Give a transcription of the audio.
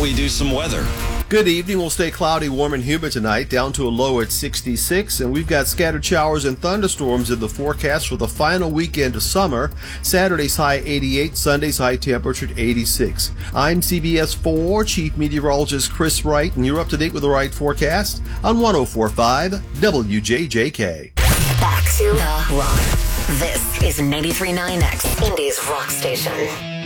we do some weather? Good evening. We'll stay cloudy, warm, and humid tonight, down to a low at 66. And we've got scattered showers and thunderstorms in the forecast for the final weekend of summer. Saturday's high 88, Sunday's high temperature at 86. I'm CBS 4 Chief Meteorologist Chris Wright, and you're up to date with the right forecast on 104.5 WJJK. Back to the rock. This is 93.9X, Indy's rock station.